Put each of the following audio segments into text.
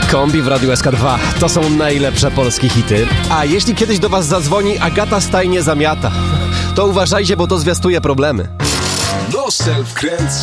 Kombi w Radiu SK2. To są najlepsze polskie hity. A jeśli kiedyś do was zadzwoni Agata Stajnie Zamiata, to uważajcie, bo to zwiastuje problemy. Nosel wkręca.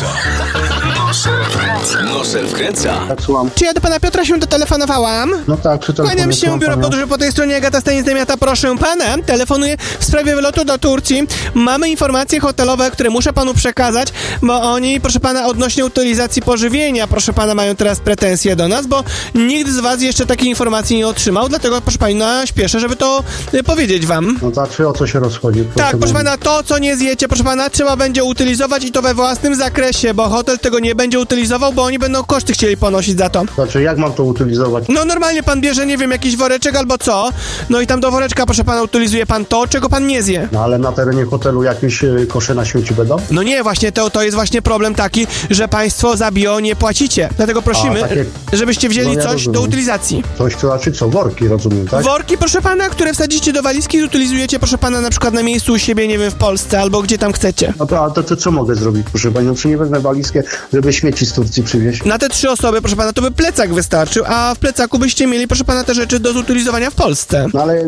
Nosel wkręca. Tak, słucham. Czy ja do pana Piotra się dotelefonowałam? No tak, przy telefonie. Kłaniam się, biuro panią. podróży po tej stronie, Agata Staniec-Zamiata, proszę pana. Telefonuję w sprawie wylotu do Turcji. Mamy informacje hotelowe, które muszę panu przekazać, bo oni, proszę pana, odnośnie utylizacji pożywienia, proszę pana, mają teraz pretensje do nas, bo nikt z was jeszcze takiej informacji nie otrzymał, dlatego, proszę pana, śpieszę, żeby to powiedzieć wam. No tak, czy o co się rozchodzi? Tak, proszę pana, to co nie zjecie, proszę pana, trzeba będzie utylizować i to we własnym zakresie, bo hotel tego nie będzie utylizował, bo oni będą koszty chcieli ponosić za to. Znaczy, jak mam to utylizować? No normalnie pan bierze, nie wiem, jakiś woreczek albo co, no i tam do woreczka, proszę pana, utylizuje pan to, czego pan nie zje. No ale na terenie hotelu jakieś kosze na śmieci będą? No nie, właśnie to jest właśnie problem taki, że państwo za bio nie płacicie. Dlatego prosimy, takie- żebyście wzięli No ja coś rozumiem. do utylizacji. Coś to znaczy co? Worki, rozumiem, tak? Worki, proszę pana, które wsadzicie do walizki i utylizujecie, proszę pana, na przykład na miejscu u siebie, nie wiem, w Polsce albo gdzie tam chcecie. No to co mogę zrobić, proszę pani? No czy nie wezmę walizkę, żeby śmieci z Turcji przywieźć? Na te 3 osoby, proszę pana, to by plecak wystarczył, a w plecaku byście mieli, proszę pana, te rzeczy do zutylizowania w Polsce. No ale,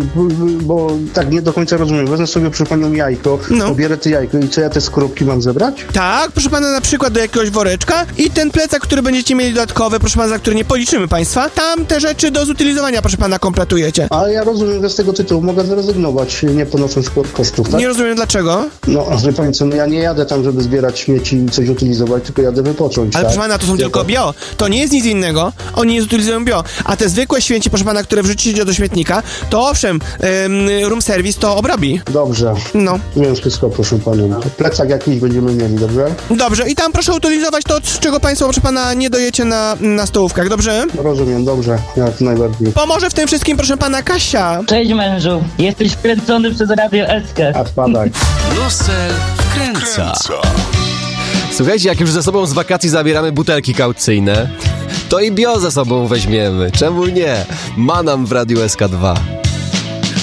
bo tak nie do końca rozumiem. Wezmę sobie, proszę panią, jajko, No. pobierę te jajko i co, ja te skorupki mam zebrać? Tak, proszę pana, na przykład do jakiegoś woreczka i ten plecak, który będziecie mieli dodatkowy, proszę pana, za który nie policzymy państwa, tam te rzeczy do zutylizowania, proszę pana, kompletujecie. Ale ja rozumiem, że z tego tytułu mogę zrezygnować, nie ponosząc kosztów, tak? Nie rozumiem dlaczego, No, wie pani co, no ja nie jadę tam, żeby zbierać śmieci i coś utylizować, tylko jadę wypocząć, ale tak? proszę pana, to są tylko bio, to nie jest nic innego, oni nie zutylizują bio, a te zwykłe śmieci, proszę pana, które wrzucicie do śmietnika, to owszem, room service to obrobi. Dobrze, No, wiem wszystko, proszę panią. Plecak jakiś będziemy mieli, dobrze? dobrze, i tam proszę utylizować to, z czego państwo, proszę pana, nie dojecie na stołówkach, dobrze? Rozumiem, dobrze, jak najbardziej. Pomoże w tym wszystkim, proszę pana, Kasia. Cześć mężu, jesteś wkręcony przez Radio SK. A spadaj. Nosel wkręca. Słuchajcie, jak już ze sobą z wakacji zabieramy butelki kaucyjne, to i bio ze sobą weźmiemy. Czemu nie? Manam w Radiu SK2.